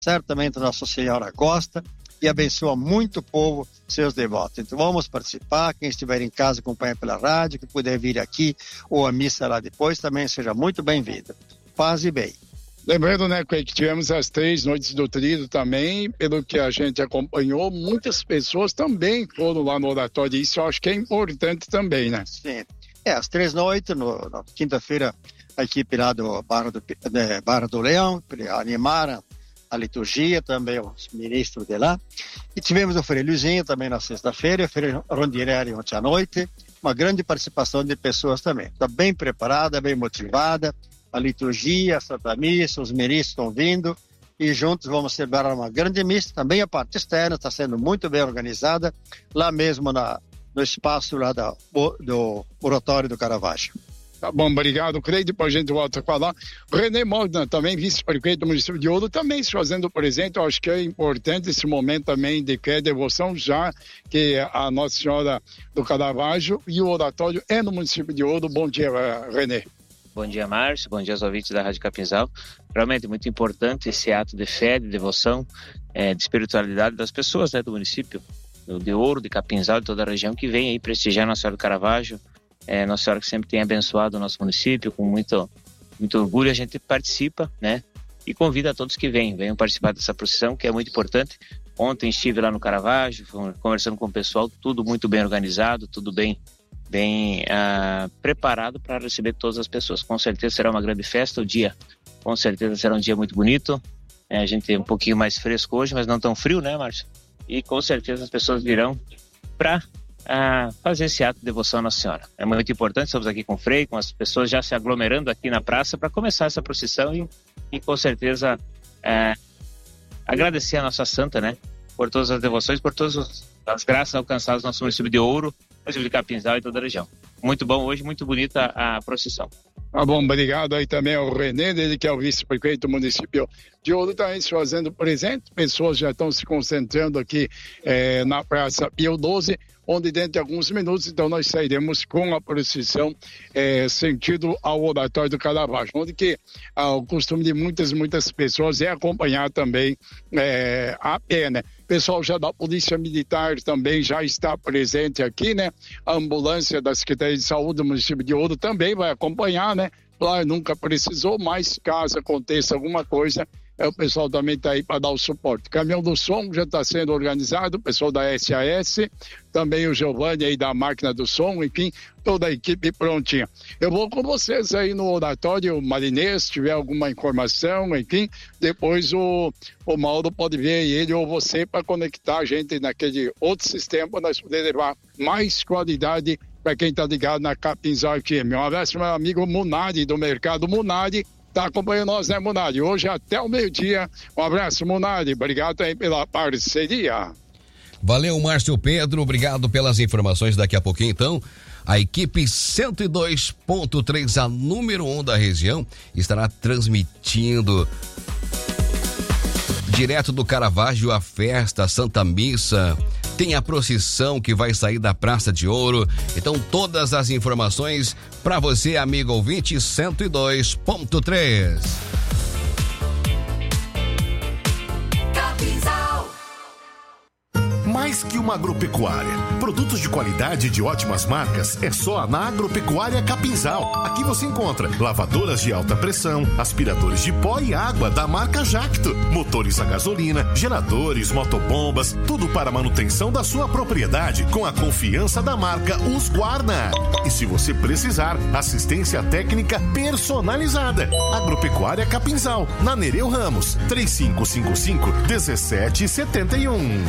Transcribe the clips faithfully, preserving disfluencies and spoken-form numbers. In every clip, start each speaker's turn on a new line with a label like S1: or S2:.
S1: certamente Nossa Senhora gosta e abençoa muito o povo, seus devotos. Então vamos participar, quem estiver em casa acompanha pela rádio, que puder vir aqui ou a missa lá depois, também seja muito bem-vindo. Paz e bem.
S2: Lembrando, né, que tivemos as três noites do Tríduo também, pelo que a gente acompanhou, muitas pessoas também foram lá no oratório, isso eu acho que é importante também, né?
S1: Sim, é, as três noites, no, na quinta-feira, a equipe lá do Barra do, de Barra do Leão, animaram a liturgia, também os ministros de lá, e tivemos o Frei Luizinho também na sexta-feira, o Frei Rondirelli ontem à noite, uma grande participação de pessoas também, está bem preparada, bem motivada, a liturgia, a Santa Missa, os ministros estão vindo e juntos vamos celebrar uma grande missa. Também a parte externa está sendo muito bem organizada, lá mesmo na, no espaço lá da, do oratório do Caravaggio.
S2: Tá bom, obrigado, Creio. Depois a gente volta a falar. René Mogna, também vice-prefeito do município de Ouro, também se fazendo presente. Eu acho que é importante esse momento também de fé e devoção, já que a Nossa Senhora do Caravaggio e o oratório é no município de Ouro. Bom dia, René.
S3: Bom dia, Márcio. Bom dia aos ouvintes da Rádio Capinzal. Realmente muito importante esse ato de fé, de devoção, é, de espiritualidade das pessoas, né, do município de Ouro, de Capinzal, de toda a região, que vem aí prestigiar Nossa Senhora do Caravaggio. É, Nossa Senhora que sempre tem abençoado o nosso município, com muito, muito orgulho a gente participa, né? E convida a todos que venham, venham participar dessa procissão, que é muito importante. Ontem estive lá no Caravaggio, conversando com o pessoal, tudo muito bem organizado, tudo bem bem uh, preparado para receber todas as pessoas. Com certeza será uma grande festa, o dia com certeza será um dia muito bonito, é, a gente tem um pouquinho mais fresco hoje, mas não tão frio, né, Márcio? E com certeza as pessoas virão para uh, fazer esse ato de devoção à Nossa Senhora. É muito importante, estamos aqui com o Frei, com as pessoas já se aglomerando aqui na praça para começar essa procissão e, e com certeza uh, agradecer a nossa Santa, né, por todas as devoções, por todas as graças alcançadas no nosso município de Ouro, município de Capinzal e toda a região. Muito bom hoje, muito bonita a procissão.
S2: Tá bom, obrigado aí também ao René, ele que é o vice-prefeito do município de Ouro, está se fazendo presente, pessoas já estão se concentrando aqui eh, na Praça Pio doze, onde dentro de alguns minutos, então nós sairemos com a procissão eh, sentido ao oratório do Caravaggio, onde que ah, o costume de muitas, muitas pessoas é acompanhar também eh, a pé, né? O pessoal já da Polícia Militar também já está presente aqui, né? A ambulância da Secretaria de Saúde do município de Ouro também vai acompanhar, né? Claro, nunca precisou, mas caso aconteça alguma coisa, é, o pessoal também está aí para dar o suporte. O caminhão do som já está sendo organizado, o pessoal da S A S, também o Giovanni aí da máquina do som, enfim, toda a equipe prontinha. Eu vou com vocês aí no oratório Marinês, se tiver alguma informação, enfim, depois o, o Mauro pode ver ele ou você para conectar a gente naquele outro sistema para nós poder levar mais qualidade para quem está ligado na Capinzal F M. Um abraço, meu amigo Munari, do Mercado Munari, está acompanhando nós, né, Munari? Hoje até o meio-dia. Um abraço, Munari. Obrigado aí pela parceria.
S4: Valeu, Márcio Pedro. Obrigado pelas informações. Daqui a pouquinho, então, a equipe cento e dois ponto três, a número um da região, estará transmitindo direto do Caravaggio a festa, a Santa Missa. Tem a procissão que vai sair da Praça de Ouro. Então, todas as informações para você, amigo ouvinte, cento e dois ponto três.
S5: Mais que uma agropecuária, produtos de qualidade e de ótimas marcas é só na Agropecuária Capinzal. Aqui você encontra lavadoras de alta pressão, aspiradores de pó e água da marca Jacto, motores a gasolina, geradores, motobombas, tudo para a manutenção da sua propriedade com a confiança da marca Husqvarna. E se você precisar, assistência técnica personalizada. Agropecuária Capinzal, na Nereu Ramos, três cinco cinco cinco, um sete sete um.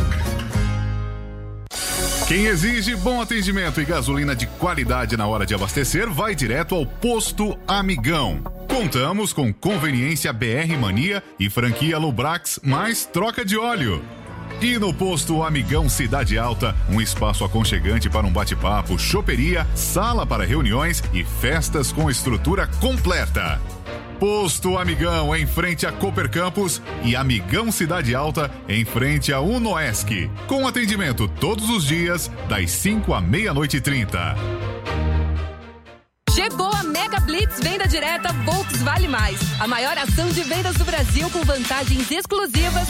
S6: Quem exige bom atendimento e gasolina de qualidade na hora de abastecer, vai direto ao Posto Amigão. Contamos com conveniência B R Mania e franquia Lubrax mais troca de óleo. E no Posto Amigão Cidade Alta, um espaço aconchegante para um bate-papo, choperia, sala para reuniões e festas com estrutura completa. Posto Amigão, em frente a Cooper Campus, e Amigão Cidade Alta, em frente a Unoesc. Com atendimento todos os dias, das cinco à meia-noite e trinta.
S7: Chegou a Mega Blitz Venda Direta Volks Vale Mais. A maior ação de vendas do Brasil com vantagens exclusivas